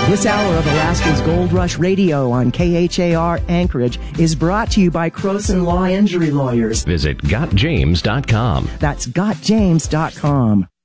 This hour of Alaska's Gold Rush Radio on KHAR Anchorage is brought to you by Croson Law Injury Lawyers. Visit GotJames.com. That's GotJames.com.